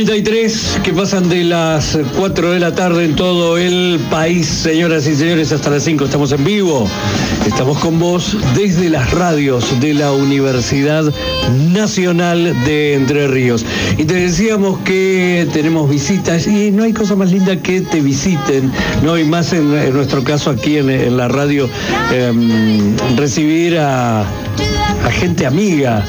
33 que pasan de las 4 de la tarde en todo el país, señoras y señores, hasta las 5 estamos en vivo. Estamos con vos desde las radios de la Universidad Nacional de Entre Ríos. Y te decíamos que tenemos visitas y no hay cosa más linda que te visiten, ¿no? Y más en nuestro caso aquí en la radio, recibir a gente amiga.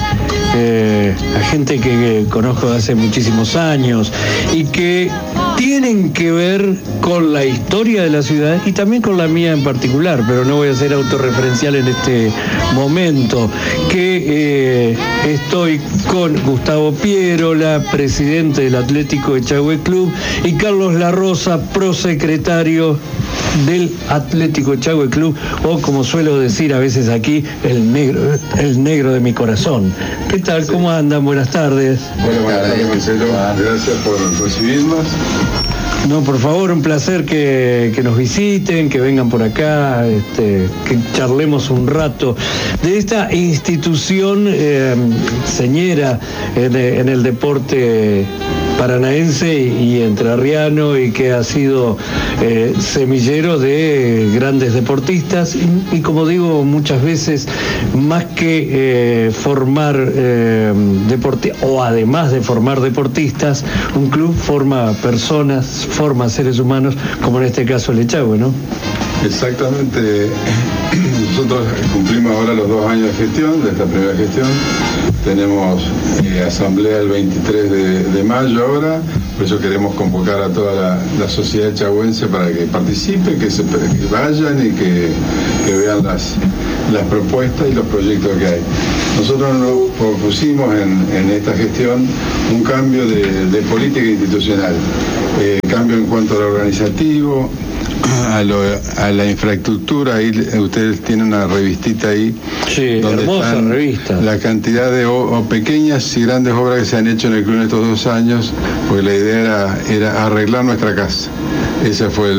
A gente que conozco de hace muchísimos años y que tienen que ver con la historia de la ciudad y también con la mía en particular, pero no voy a ser autorreferencial en este momento, que estoy con Gustavo Pierola, presidente del Atlético Echagüe Club, y Carlos La Rosa, prosecretario del Atlético Echagüe Club, o como suelo decir a veces aquí, el negro de mi corazón. ¿Qué tal? ¿Cómo andan? Buenas tardes. Bueno, buenas tardes, Marcelo. Gracias por recibirnos. No, por favor, un placer que nos visiten, que vengan por acá, que charlemos un rato de esta institución señera en el deporte paranaense y entrerriano, y que ha sido semillero de grandes deportistas y como digo muchas veces, más que formar deportistas, o además de formar deportistas, un club forma personas, forma seres humanos, como en este caso el Echagüe, ¿no? Exactamente. Nosotros cumplimos ahora los 2 años de gestión, de esta primera gestión. Tenemos asamblea el 23 de mayo ahora, por eso queremos convocar a toda la sociedad echagüense para que participe, que vayan y que vean las propuestas y los proyectos que hay. Nosotros nos propusimos en esta gestión un cambio de política institucional, cambio en cuanto a lo organizativo, a la infraestructura. Ahí ustedes tienen una revistita ahí, sí, donde hermosa revista, la cantidad de pequeñas y grandes obras que se han hecho en el club en estos 2 años, porque la idea era arreglar nuestra casa. Ese fue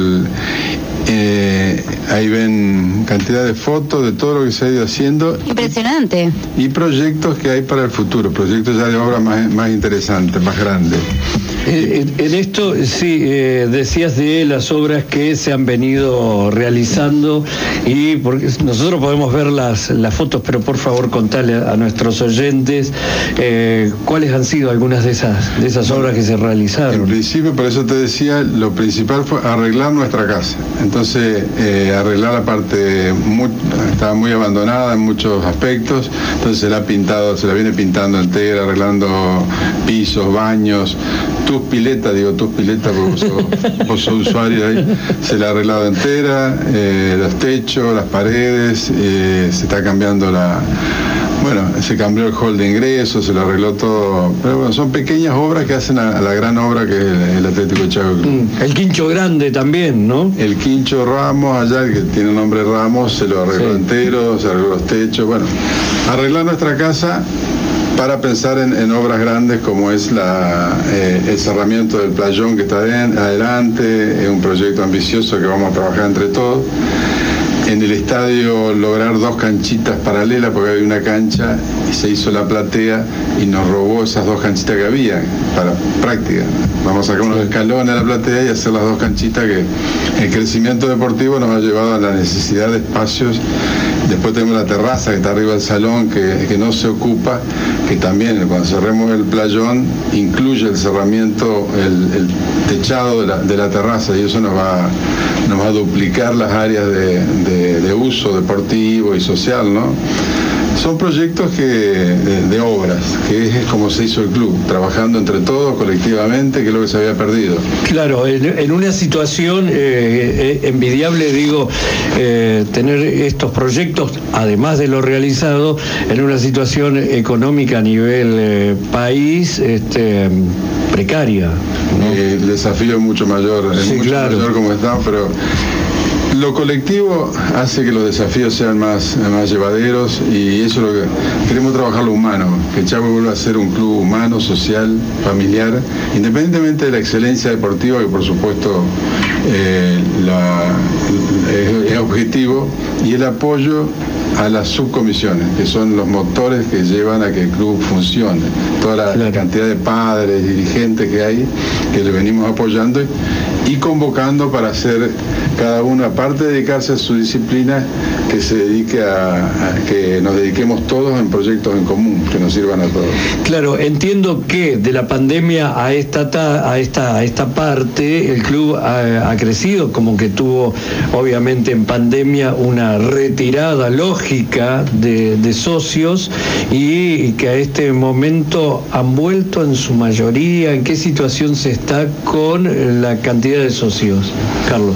ahí ven cantidad de fotos de todo lo que se ha ido haciendo. Impresionante. Y proyectos que hay para el futuro, proyectos ya de obras más interesantes, más grandes. En esto, sí, decías de las obras que se han venido realizando, y porque nosotros podemos ver las fotos, pero por favor contale a nuestros oyentes cuáles han sido algunas de esas obras que se realizaron. En principio, por eso te decía, lo principal fue arreglar nuestra casa. Entonces, arreglar la parte, estaba muy abandonada en muchos aspectos, entonces se la viene pintando entera, arreglando pisos, baños, tus piletas porque vos sos usuario ahí, se la ha arreglado entera, los techos, las paredes, se está cambiando se cambió el hall de ingresos, se lo arregló todo, pero bueno, son pequeñas obras que hacen a la gran obra que es el Atlético Echagüe Club. El Quincho Grande también, ¿no? El Quincho Ramos, allá, el que tiene el nombre Ramos, se lo arregló entero, se arregló los techos, bueno, arreglar nuestra casa para pensar en obras grandes como es el cerramiento del playón que está adelante, es un proyecto ambicioso que vamos a trabajar entre todos. En el estadio lograr 2 canchitas paralelas, porque había una cancha y se hizo la platea y nos robó esas 2 canchitas que había para práctica. Vamos a sacar unos escalones a la platea y hacer las 2 canchitas, que el crecimiento deportivo nos ha llevado a la necesidad de espacios. Después tenemos la terraza que está arriba del salón, que no se ocupa, que también cuando cerremos el playón incluye el cerramiento, el techado de la terraza, y eso nos va a duplicar las áreas de uso deportivo y social, ¿no? Son proyectos de obras, que es como se hizo el club, trabajando entre todos, colectivamente, que es lo que se había perdido. Claro, en una situación envidiable, digo, tener estos proyectos, además de lo realizado, en una situación económica a nivel país, precaria, ¿no? El desafío es mucho mayor, mayor como está, pero lo colectivo hace que los desafíos sean más llevaderos, y eso es lo que queremos, trabajar lo humano, que Echagüe vuelva a ser un club humano, social, familiar, independientemente de la excelencia deportiva, que por supuesto es objetivo, y el apoyo a las subcomisiones, que son los motores que llevan a que el club funcione. Toda la cantidad de padres, dirigentes que hay, que le venimos apoyando y convocando para hacer cada uno, aparte de dedicarse a su disciplina, que se dedique a que nos dediquemos todos en proyectos en común, que nos sirvan a todos. Claro, entiendo que de la pandemia a esta parte, el club ha crecido, como que tuvo obviamente en pandemia una retirada lógica de socios, y que a este momento han vuelto en su mayoría. ¿En qué situación se está con la cantidad de socios, Carlos?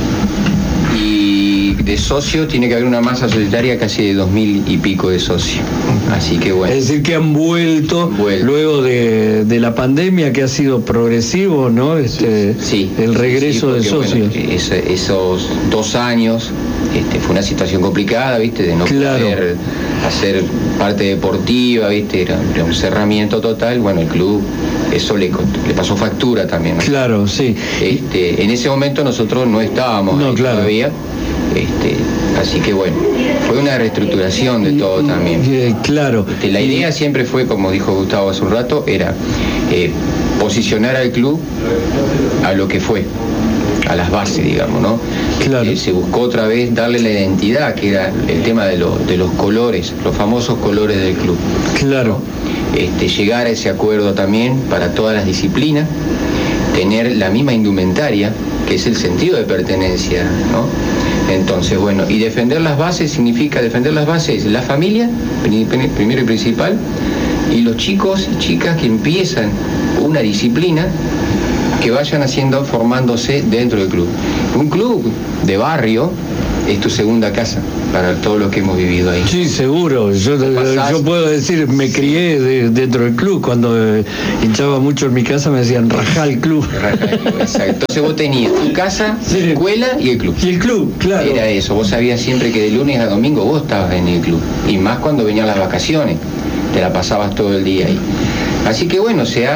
Y de socios tiene que haber una masa societaria casi de 2.000 y pico de socios. Así que bueno. Es decir, que han vuelto luego de la pandemia, que ha sido progresivo, ¿no? Sí, el regreso de socios. Bueno, esos 2 años fue una situación complicada, ¿viste? De no poder hacer parte deportiva, ¿viste? Era un cerramiento total. Bueno, el club, eso le pasó factura también, ¿no? Claro, sí. En ese momento nosotros no estábamos todavía. Así que bueno, fue una reestructuración de todo también. Claro. La idea siempre fue, como dijo Gustavo hace un rato, era posicionar al club a lo que fue, a las bases, digamos, ¿no? Claro. Se buscó otra vez darle la identidad, que era el tema de los colores, los famosos colores del club. Claro. ¿No? Llegar a ese acuerdo también para todas las disciplinas, tener la misma indumentaria, que es el sentido de pertenencia, ¿no? Entonces, bueno, y defender las bases significa defender las bases, la familia, primero y principal, y los chicos y chicas que empiezan una disciplina, que vayan formándose dentro del club. Un club de barrio es tu segunda casa para todos los que hemos vivido ahí. Sí, seguro. Yo puedo decir, me crié dentro del club. Cuando hinchaba mucho en mi casa me decían rajá el club. Exacto. Entonces vos tenías tu casa, la escuela y el club. Y el club, claro. Era eso. Vos sabías siempre que de lunes a domingo vos estabas en el club. Y más cuando venían las vacaciones. Te la pasabas todo el día ahí. Así que bueno, se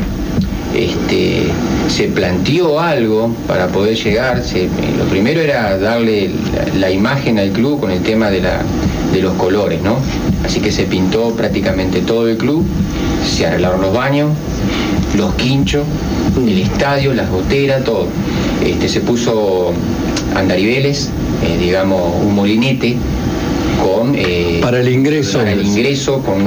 planteó algo para poder llegar. Lo primero era darle la imagen al club con el tema de los colores, ¿no? Así que se pintó prácticamente todo el club, se arreglaron los baños, los quinchos, el estadio, las goteras, todo. Se puso andariveles, digamos un molinete con para el ingreso. Para el ingreso, con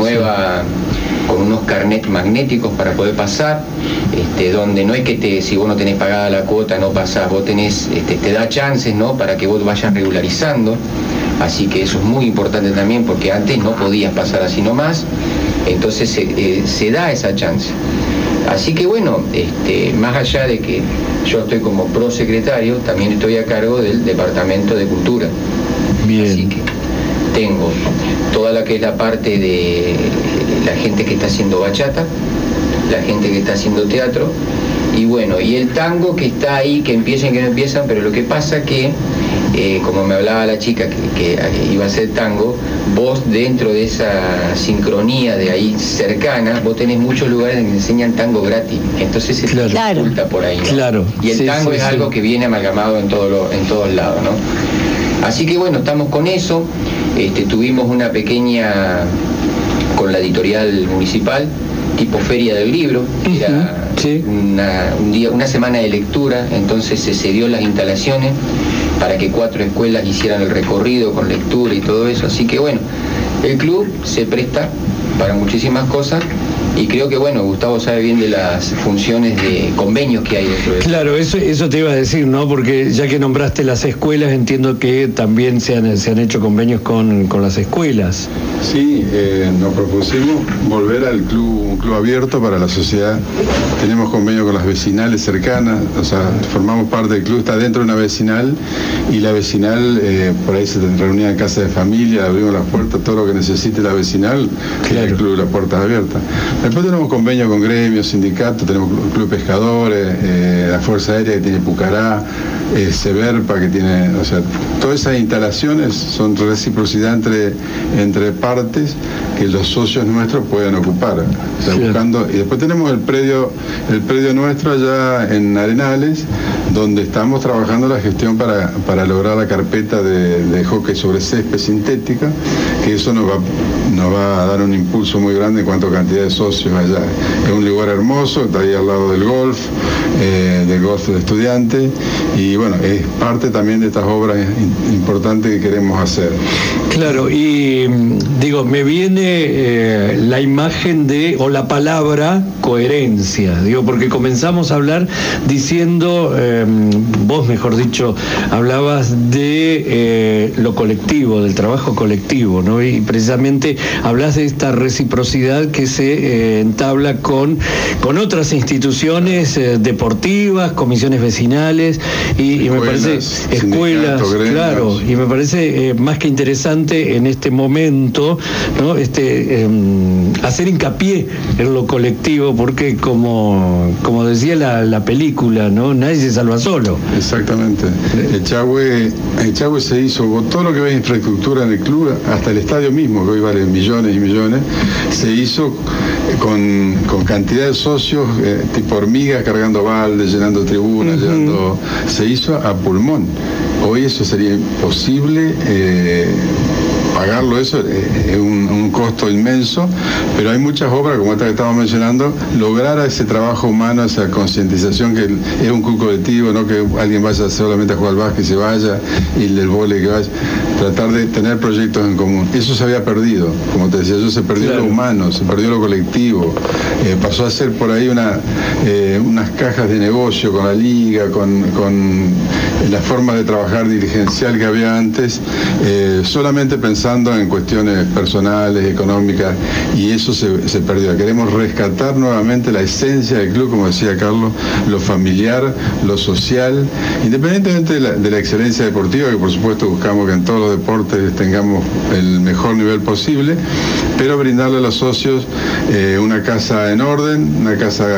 unos carnets magnéticos para poder pasar, donde no es que si vos no tenés pagada la cuota no pasás, vos tenés, te da chances, ¿no? Para que vos vayas regularizando. Así que eso es muy importante también, porque antes no podías pasar así nomás, entonces se da esa chance. Así que bueno, más allá de que yo estoy como prosecretario, también estoy a cargo del Departamento de Cultura. Bien. Así que tengo toda la que es la parte de la gente que está haciendo bachata, la gente que está haciendo teatro, y bueno, y el tango que está ahí, que empiezan, que no empiezan, pero lo que pasa que, como me hablaba la chica que iba a hacer tango, vos dentro de esa sincronía de ahí cercana, vos tenés muchos lugares en que enseñan tango gratis, entonces se te oculta por ahí, ¿no? Claro. Y el tango es algo que viene amalgamado en todos lados, ¿no? Así que bueno, estamos con eso. Tuvimos una pequeña, con la editorial municipal, tipo feria del libro, que era una semana de lectura, entonces se cedió las instalaciones para que 4 escuelas hicieran el recorrido con lectura y todo eso. Así que bueno, el club se presta para muchísimas cosas. Y creo que, bueno, Gustavo sabe bien de las funciones de convenios que hay dentro de eso. Claro, eso te iba a decir, ¿no? Porque ya que nombraste las escuelas, entiendo que también se han hecho convenios con las escuelas. Sí, nos propusimos volver al club, un club abierto para la sociedad. Tenemos convenio con las vecinales cercanas, o sea, formamos parte del club, está dentro de una vecinal, y la vecinal, por ahí se reunía en casa de familia, abrimos las puertas, todo lo que necesite la vecinal, claro. El club, las puertas abiertas. Después tenemos convenios con gremios, sindicatos, tenemos Club Pescadores, la Fuerza Aérea que tiene Pucará, Severpa que tiene, o sea, todas esas instalaciones son reciprocidad entre partes que los socios nuestros pueden ocupar. O sea, buscando, y después tenemos el predio nuestro allá en Arenales, donde estamos trabajando la gestión para lograr la carpeta de hockey sobre césped sintética, que eso nos va a dar un impulso muy grande en cuanto a cantidad de socios allá. Es un lugar hermoso, está ahí al lado del golf de estudiantes, y bueno, es parte también de estas obras importantes que queremos hacer. Claro, y digo, me viene la imagen o la palabra coherencia, digo, porque comenzamos a hablar diciendo, vos mejor dicho, hablabas de lo colectivo, del trabajo colectivo, ¿no? Y precisamente hablas de esta reciprocidad que se entabla con otras instituciones deportivas, comisiones vecinales y me parece escuelas, claro, y me parece más que interesante en este momento, ¿no? Hacer hincapié en lo colectivo, porque como decía la película, ¿no? Nadie se salva solo. Exactamente. Echagüe se hizo, todo lo que ve infraestructura en el club, hasta el estadio mismo, que hoy vale millones y millones, se hizo con cantidad de socios, tipo hormigas, cargando baldes, llenando tribunas, se hizo a pulmón. Hoy eso sería imposible. Pagarlo, eso es un costo inmenso, pero hay muchas obras, como esta que estamos mencionando, lograr ese trabajo humano, esa concientización que es un club colectivo, no que alguien vaya solamente a jugar al básquet y se vaya, y el del vóley que vaya, tratar de tener proyectos en común. Eso se había perdido, como te decía yo, se perdió lo humano, se perdió lo colectivo, pasó a ser por ahí unas cajas de negocio con la liga, con la forma de trabajar dirigencial que había antes, solamente pensando en cuestiones personales, económicas, y eso se perdió. Queremos rescatar nuevamente la esencia del club, como decía Carlos, lo familiar, lo social, independientemente de la excelencia deportiva, que por supuesto buscamos que en todos los deportes tengamos el mejor nivel posible, pero brindarle a los socios una casa en orden, una casa